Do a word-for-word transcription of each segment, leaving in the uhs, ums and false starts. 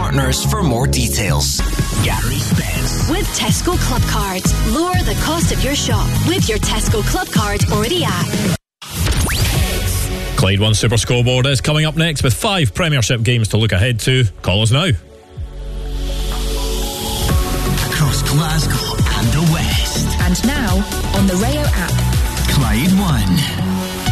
partners for more details. Gary Spence. With Tesco Club Cards. Lower the cost of your shop with your Tesco Club Card or the app. Clyde One Super Scoreboard is coming up next with five Premiership games to look ahead to. Call us now. Across Glasgow and the West. And now on the Rayo app. Clyde One.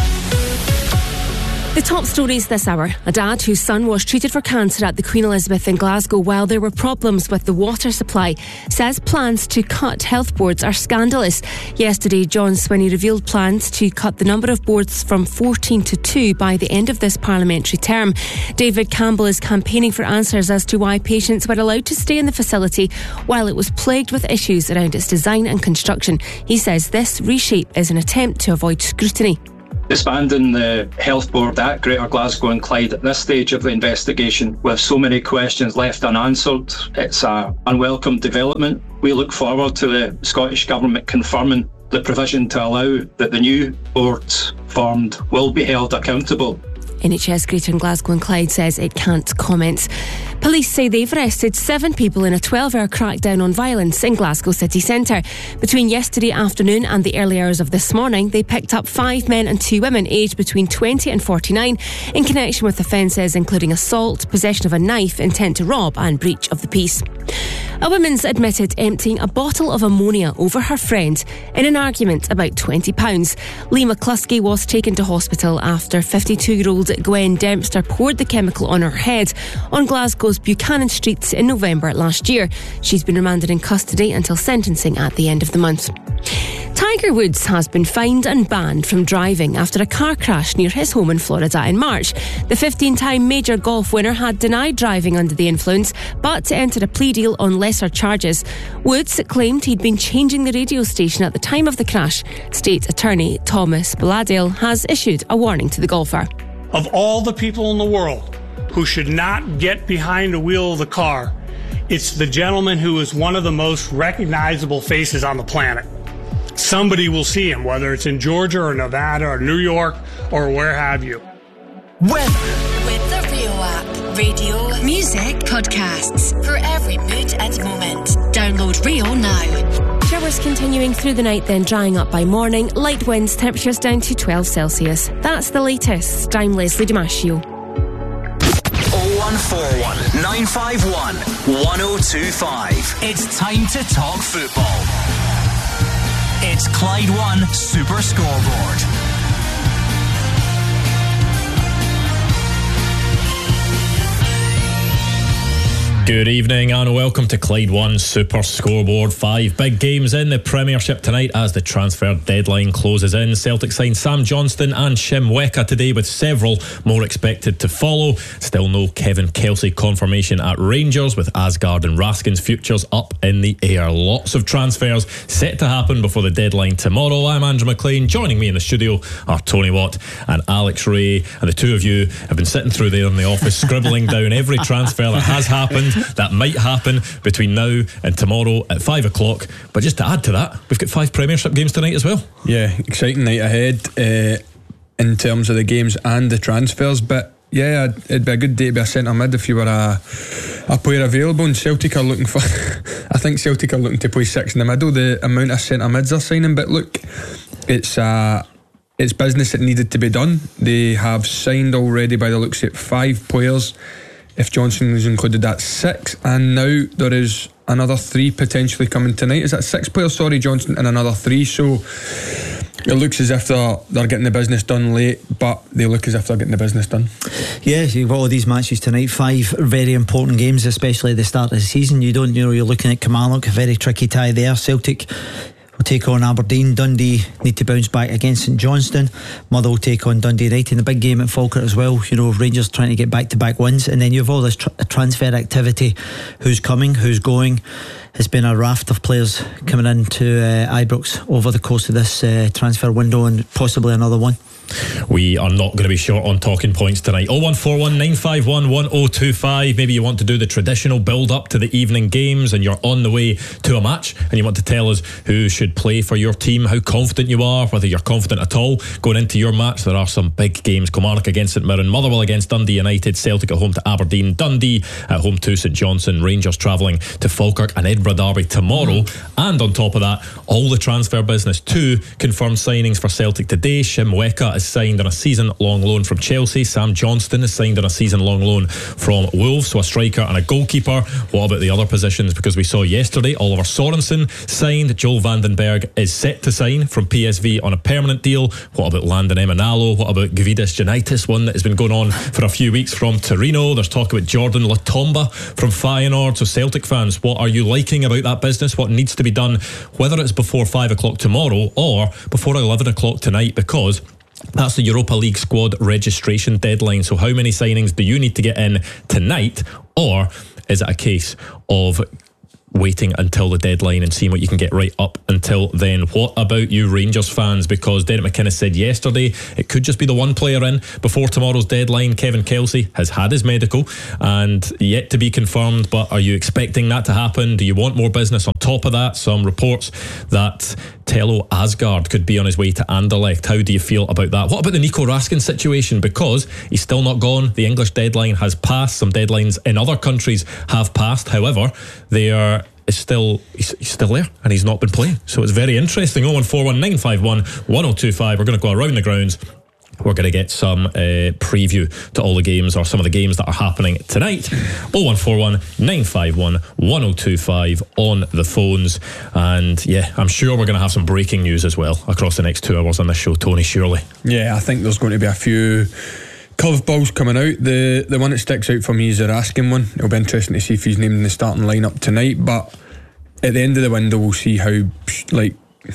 The top stories this hour. A dad whose son was treated for cancer at the Queen Elizabeth in Glasgow while there were problems with the water supply says plans to cut health boards are scandalous. Yesterday, John Swinney revealed plans to cut the number of boards from fourteen to two by the end of this parliamentary term. David Campbell is campaigning for answers as to why patients were allowed to stay in the facility while it was plagued with issues around its design and construction. He says this reshape is an attempt to avoid scrutiny. Disbanding the Health Board at Greater Glasgow and Clyde at this stage of the investigation with so many questions left unanswered, it's an unwelcome development. We look forward to the Scottish Government confirming the provision to allow that the new boards formed will be held accountable. N H S Greater Glasgow and Clyde says it can't comment. Police say they've arrested seven people in a twelve-hour crackdown on violence in Glasgow city centre. Between yesterday afternoon and the early hours of this morning, they picked up five men and two women aged between twenty and forty-nine in connection with offences including assault, possession of a knife, intent to rob and breach of the peace. A woman's admitted emptying a bottle of ammonia over her friend in an argument about twenty pounds. Lee McCluskey was taken to hospital after fifty-two-year-old Gwen Dempster poured the chemical on her head on Glasgow's Buchanan Street in November last year. She's been remanded in custody until sentencing at the end of the month. Tiger Woods has been fined and banned from driving after a car crash near his home in Florida in March. The fifteen-time major golf winner had denied driving under the influence, but entered a plea deal on lesser charges. Woods claimed he'd been changing the radio station at the time of the crash. State Attorney Thomas Balladale has issued a warning to the golfer. Of all the people in the world who should not get behind the wheel of the car, it's the gentleman who is one of the most recognizable faces on the planet. Somebody will see him, whether it's in Georgia or Nevada or New York or where have you. Weather. With the Rio app. Radio, music, podcasts. For every mood and moment. Download Rio now. Showers continuing through the night, then drying up by morning. Light winds, temperatures down to twelve Celsius. That's the latest. I'm Leslie Damasio. oh one four one, nine five one, one oh two five. It's time to talk football. It's Clyde One Super Scoreboard. Good evening and welcome to Clyde One Super Scoreboard. Five big games in the Premiership tonight as the transfer deadline closes in. Celtic signed Sam Johnston and Shim Weka today, with several more expected to follow. Still no Kevin Kelsey confirmation at Rangers, with Asgard and Raskin's futures up in the air. Lots of transfers set to happen before the deadline tomorrow. I'm Andrew McLean. Joining me in the studio are Tony Watt and Alex Ray, and the two of you have been sitting through there in the office scribbling down every transfer that has happened, that might happen between now and tomorrow at five o'clock. But just to add to that, we've got five Premiership games tonight as well. Yeah, exciting night ahead uh, in terms of the games and the transfers. But yeah, it'd be a good day to be a centre mid if you were a, a player available. And Celtic are looking for I think Celtic are looking to play six in the middle, the amount of centre mids they're signing. But look, it's uh, it's business that needed to be done. They have signed already, by the looks of it, five players. If Johnson is included, that's six. And now there is another three potentially coming tonight. Is that six players? Sorry, Johnson, and another three. So it looks as if they're, they're getting the business done late, but they look as if they're getting the business done. Yeah, you've got all these matches tonight. Five very important games, especially at the start of the season. You don't, you know, you're looking at Kilmarnock, a very tricky tie there. Celtic will take on Aberdeen. Dundee need to bounce back against St Johnstone. Mother will take on Dundee United in the big game at Falkirk as well. You know, Rangers trying to get back-to-back wins, and then you have all this tr- transfer activity. Who's coming, who's going. There's been a raft of players coming into uh, Ibrox over the course of this uh, transfer window, and possibly another one. We are not going to be short on talking points tonight. oh one four one, nine five one, one oh two five. Maybe you want to do the traditional build up to the evening games and you're on the way to a match and you want to tell us who should play for your team, how confident you are, whether you're confident at all going into your match. There are some big games: Kilmarnock against St Mirren, Motherwell against Dundee United, Celtic at home to Aberdeen, Dundee at home to St Johnstone, Rangers travelling to Falkirk, and Edinburgh Derby tomorrow. And on top of that, all the transfer business. Two confirmed signings for Celtic today. Shim Weka is signed on a season-long loan from Chelsea. Sam Johnston is signed on a season-long loan from Wolves. So a striker and a goalkeeper. What about the other positions? Because we saw yesterday Oliver Sorensen signed. Joel Vandenberg is set to sign from P S V on a permanent deal. What about Landon Emanalo? What about Gvidas Giannaitis, one that has been going on for a few weeks from Torino? There's talk about Jordan Latomba from Feyenoord. So Celtic fans, what are you liking about that business? What needs to be done, whether it's before five o'clock tomorrow or before eleven o'clock tonight? Because that's the Europa League squad registration deadline. So how many signings do you need to get in tonight? Or is it a case of waiting until the deadline and seeing what you can get right up until then? What about you Rangers fans? Because Derek McInnes said yesterday it could just be the one player in before tomorrow's deadline. Kevin Kelsey has had his medical and yet to be confirmed, but are you expecting that to happen? Do you want more business on top of that? Some reports that Tello Asgard could be on his way to Anderlecht. How do you feel about that? What about the Nico Raskin situation? Because he's still not gone. The English deadline has passed. Some deadlines in other countries have passed. However, they are is still he's, he's still there and he's not been playing. So it's very interesting. oh one four one, nine five one, one oh two five. We're going to go around the grounds. We're going to get some uh, preview to all the games, or some of the games that are happening tonight. oh one four one, nine five one, one oh two five on the phones. And yeah, I'm sure we're going to have some breaking news as well across the next two hours on this show, Tony, surely. Yeah, I think there's going to be a few curveballs coming out. The the one that sticks out for me is the Raskin one. It'll be interesting to see if he's named in the starting lineup tonight. But at the end of the window, we'll see how, like,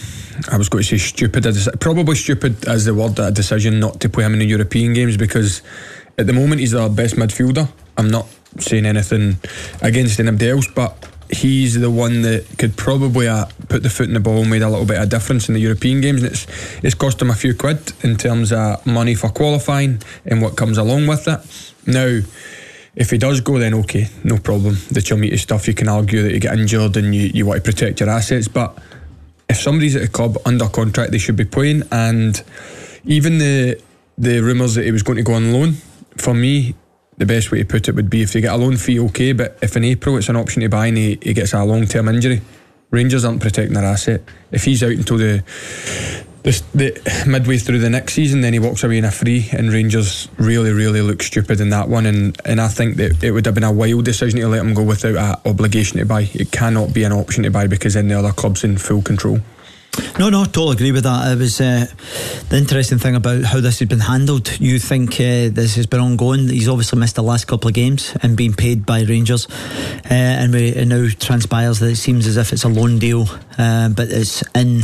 I was going to say stupid, probably stupid as the word, a decision not to play him in the European games, because at the moment he's our best midfielder. I'm not saying anything against anybody else, but he's the one that could probably uh, put the foot in the ball and made a little bit of difference in the European games, and it's it's cost him a few quid in terms of money for qualifying and what comes along with it. Now, if he does go, then okay, no problem. The Chumita stuff, you can argue that you get injured and you, you want to protect your assets, but if somebody's at a club under contract, they should be playing. And even the the rumours that he was going to go on loan, for me, the best way to put it would be, if they get a loan fee, okay, but if in April it's an option to buy and he, he gets a long term injury, Rangers aren't protecting their asset. If he's out until the, the the midway through the next season, then he walks away in a free, and Rangers really really look stupid in that one. And, and I think that it would have been a wild decision to let him go without an obligation to buy. It cannot be an option to buy, because then the other club's in full control. No, no, totally agree with that. It was uh, the interesting thing about how this has been handled. You think uh, this has been ongoing. He's obviously missed the last couple of games and been paid by Rangers, uh, and we, it now transpires that it seems as if it's a loan deal, uh, but it's in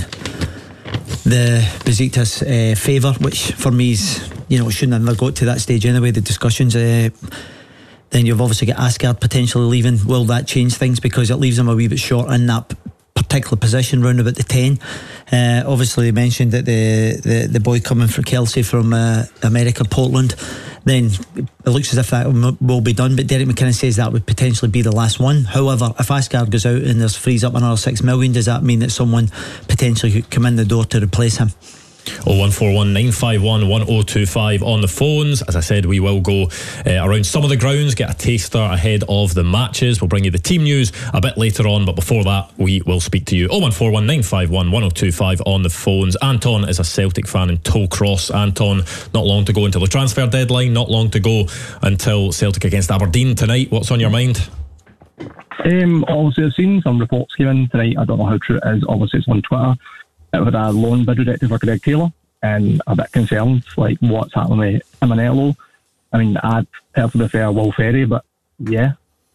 the Besiktas uh, favour, which for me is, you know, shouldn't have never got to that stage anyway, the discussions. Uh, then you've obviously got Asgard potentially leaving. Will that change things? Because it leaves him a wee bit short in that particular position, round about the ten. Uh, obviously they mentioned that the, the, the boy coming from Kelsey from uh, America, Portland, then it looks as if that will be done, but Derek McInnes says that would potentially be the last one. However, if Asgard goes out and there's frees up another six million, does that mean that someone potentially could come in the door to replace him? oh one four one, nine five one, one oh two five on the phones. As I said, we will go uh, around some of the grounds, get a taster ahead of the matches. We'll bring you the team news a bit later on, but before that we will speak to you. oh one four one, nine five one, one oh two five on the phones. Anton is a Celtic fan in Tollcross. Anton, not long to go until the transfer deadline, not long to go until Celtic against Aberdeen tonight. What's on your mind? Um, obviously I've seen some reports came in tonight. I don't know how true it is. Obviously it's on Twitter. It had a loan bid rejected for Greg Taylor, and a bit concerned, like what's happening with Emanalo. I mean, I'd personally prefer Will Ferry, but yeah.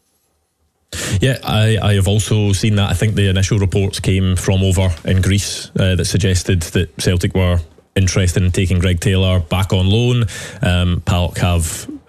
Yeah, I, I have also seen that. I think the initial reports came from over in Greece uh, that suggested that Celtic were interested in taking Greg Taylor back on loan. um, P A O K have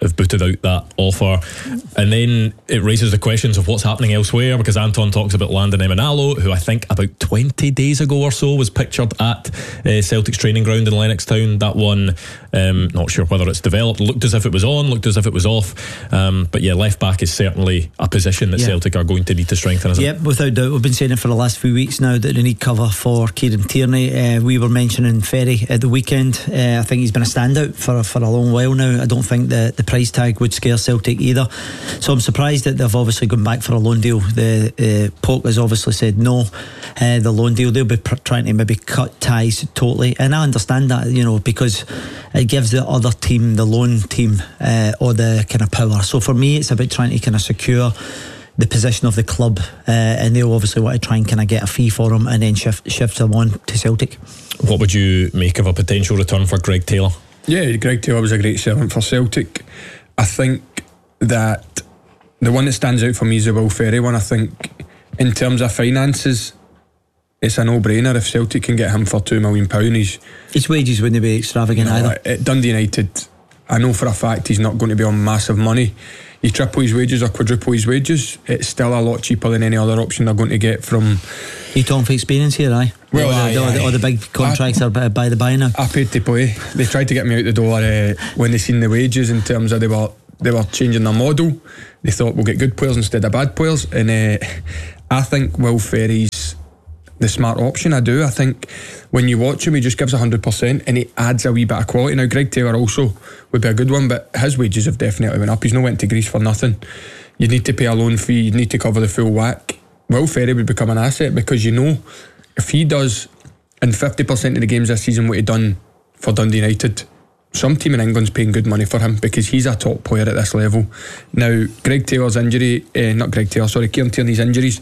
have booted out that offer. And then it raises the questions of what's happening elsewhere, because Anton talks about Landon Emenalo, who I think about twenty days ago or so was pictured at uh, Celtic's training ground in Lennoxtown. That one, um, not sure whether it's developed, looked as if it was on, looked as if it was off. Um, but yeah, left back is certainly a position that yeah. Celtic are going to need to strengthen, isn't yep, it? Without doubt. We've been saying it for the last few weeks now that they need cover for Kieran Tierney. Uh, we were mentioning Ferry at the weekend. Uh, I think he's been a standout for, for a long while now. I don't think the, the price tag would scare Celtic either. So I'm surprised that they've obviously gone back for a loan deal. The uh, Polk has obviously said no. Uh, the loan deal, they'll be pr- trying to maybe cut ties totally. And I understand that, you know, because it gives the other team, the loan team, uh, all the kind of power. So for me, it's about trying to kind of secure the position of the club, uh, and they'll obviously want to try and kind of get a fee for him and then shift shift him on to Celtic. What would you make of a potential return for Greg Taylor? Yeah, Greg Taylor was a great servant for Celtic. I think that the one that stands out for me is the Will Ferry one. I think in terms of finances, it's a no-brainer. If Celtic can get him for two million pounds, his wages wouldn't be extravagant, you know, either. At Dundee United, I know for a fact he's not going to be on massive money. You triple his wages or quadruple his wages, it's still a lot cheaper than any other option they're going to get from. You talking for experience here, aye? Well, all, aye, the, all, the, all the big contracts I, are by the by now. I paid to play. They tried to get me out the door uh, when they seen the wages, in terms of they were they were changing their model. They thought we'll get good players instead of bad players, and uh, I think Will Ferry's the smart option. I do. I think when you watch him, he just gives one hundred percent and he adds a wee bit of quality. Now Greg Taylor also would be a good one, but his wages have definitely went up. He's not went to Greece for nothing. You need to pay a loan fee, you need to cover the full whack. Will Ferry would become an asset, because you know if he does in fifty percent of the games this season what he done for Dundee United, some team in England's paying good money for him, because he's a top player at this level. Now Greg Taylor's injury, uh, not Greg Taylor, sorry, Kieran Tierney's injuries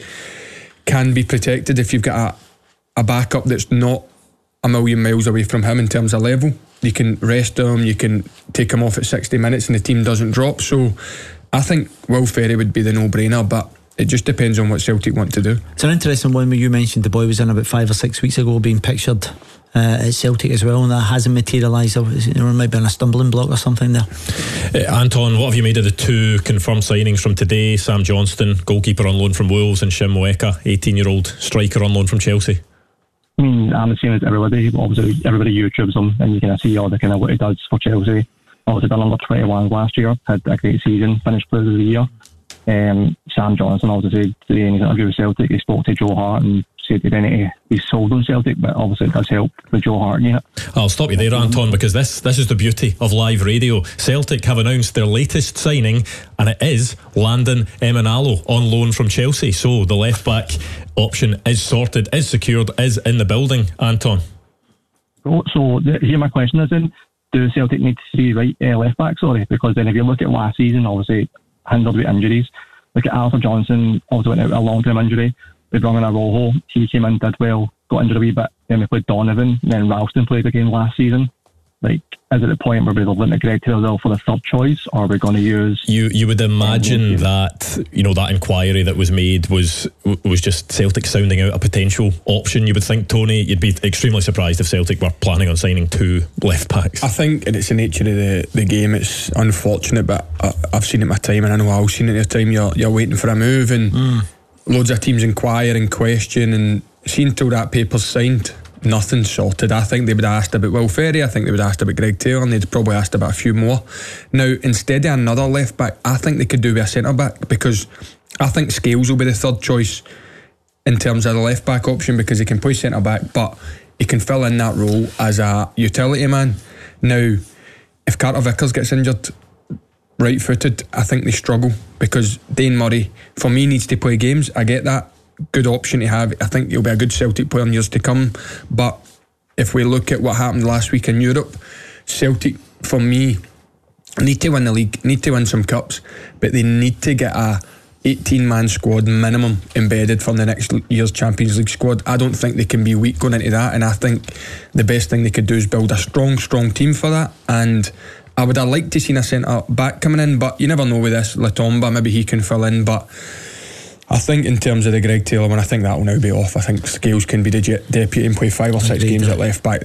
can be protected if you've got a, a backup that's not a million miles away from him in terms of level. You can rest him, you can take him off at sixty minutes and the team doesn't drop. So I think Will Ferry would be the no-brainer, but it just depends on what Celtic want to do. It's an interesting one where you mentioned the boy was in about five or six weeks ago being pictured uh, at Celtic as well, and that hasn't materialised. There might have been a stumbling block or something there. uh, Anton, what have you made of the two confirmed signings from today? Sam Johnston, goalkeeper on loan from Wolves, and Shim Weka, eighteen year old striker on loan from Chelsea. I mean, I'm the same as everybody. Obviously everybody YouTubes him and you can see all the kind of what he does for Chelsea. Obviously done under twenty-one last year, had a great season, finished player of the year. Um, Sam Johnson obviously today in his interview with Celtic, he spoke to Joe Hart and said he didn't, he's sold on Celtic, but obviously it does help the Joe Hart unit. I'll stop you there, Anton, because this this is the beauty of live radio. Celtic have announced their latest signing, and it is Landon Emenalo on loan from Chelsea. So the left back option is sorted, is secured, is in the building. Anton, so, so the, here my question is in, do Celtic need three right uh, left back, sorry, because then if you look at last season, obviously hindered with injuries. Look at Arthur Johnson, also went out with a long term injury. We brought in Arojo, he came in, did well, got injured a wee bit. Then we played Donovan, then Ralston played again last season. Like, is it the point where we're looking at Greg Taylor for the third choice, or are we going to use? You you would imagine that, you know, that inquiry that was made was was just Celtic sounding out a potential option. You would think, Tony, you'd be extremely surprised if Celtic were planning on signing two left backs. I think, and it's the nature of the, the game, it's unfortunate, but I, I've seen it my time, and I know I've seen it at the time. You're you're waiting for a move, and mm. loads of teams inquire and question, and see until that paper's signed, nothing's sorted. I think they would have asked about Will Ferry, I think they would have asked about Greg Taylor, and they'd probably asked about a few more. Now, instead of another left back, I think they could do with a centre back, because I think Scales will be the third choice in terms of the left back option, because he can play centre back, but he can fill in that role as a utility man. Now, if Carter Vickers gets injured right footed, I think they struggle, because Dane Murray for me needs to play games. I get that, good option to have. I think he'll be a good Celtic player in years to come, but if we look at what happened last week in Europe, Celtic for me need to win the league, need to win some cups, but they need to get a eighteen man squad minimum embedded for the next year's Champions League squad. I don't think they can be weak going into that, and I think the best thing they could do is build a strong strong team for that. And I would have liked to see a centre back coming in, but you never know with this. Latomba, maybe he can fill in, but I think in terms of the Greg Taylor one, I think that will now be off. I think Scales can be the deputy and play five or six Agreed. games at left back there.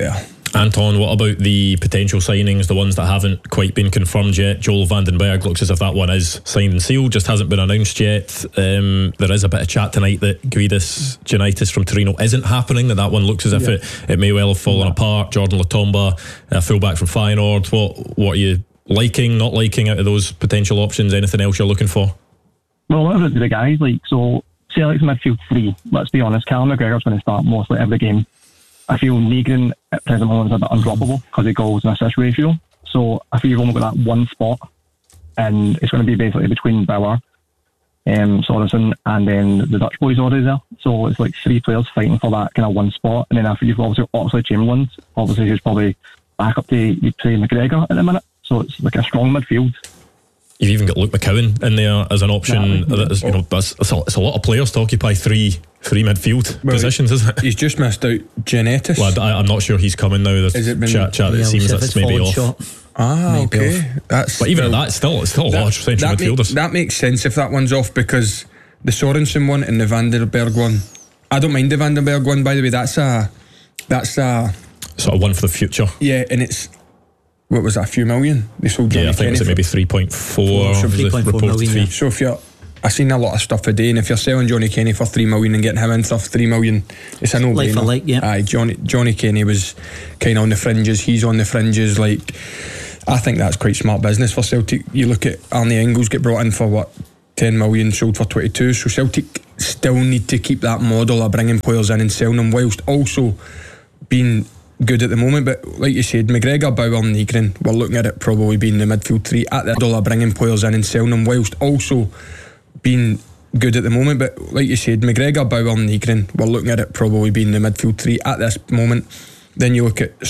Anton, what about the potential signings, the ones that haven't quite been confirmed yet? Joel Vandenberg looks as if that one is signed and sealed, just hasn't been announced yet. Um, there is a bit of chat tonight that Guidis Giannaitis from Torino isn't happening, that that one looks as if yeah. it, it may well have fallen yeah. apart. Jordan Latomba, a fullback from Feyenoord. What, what are you liking, not liking out of those potential options? Anything else you're looking for? Well, whatever it be the guys, like, so Celtic's midfield three, let's be honest, Callum McGregor's going to start mostly every game. I feel Negrin at present moment is a bit undroppable because of goals and assist ratio. So I feel you've only got that one spot, and it's going to be basically between Bauer, um, Sorensen, and then the Dutch boys already there. So it's like three players fighting for that kind of one spot. And then after you've obviously Oxlade Chamberlain, obviously who's probably back up to, you'd say, McGregor at the minute. So it's like a strong midfield. You've even got Luke McCowan in there as an option. Yeah, that is, you know, that's, it's, a, it's a lot of players to occupy three three midfield well, positions, isn't it? He's just missed out Giannaitis. Well, I, I'm not sure he's coming now. There's been, chat, chat that yeah, seems that's maybe off. Shot. Ah, maybe okay. Off. That's but even still, at that, it's still, it's still a large central that midfielders. Make, that makes sense if that one's off, because the Sorensen one and the Vandenberg one, I don't mind the Vandenberg one, by the way. That's a that's a sort of one for the future. Yeah, and it's, what was that, a few million? They sold Johnny Yeah, I think it was maybe three point four. So three point four million. Yeah. So if you're, I've seen a lot of stuff today, and if you're selling Johnny Kenny for three million and getting him in for three million, it's a no-brainer. Like for like, yeah. Aye, Johnny Johnny Kenny was kind of on the fringes. He's on the fringes. Like, I think that's quite smart business for Celtic. You look at Arnie Engels get brought in for what, ten million, sold for twenty-two. So Celtic still need to keep that model of bringing players in and selling them, whilst also being good at the moment. But like you said, McGregor, Bauer, Negrin, we're looking at it probably being the midfield three at the model of bringing players in and selling them, whilst also being good at the moment. But like you said, McGregor, Bauer, Negrin, we're looking at it probably being the midfield three at this moment. Then you look at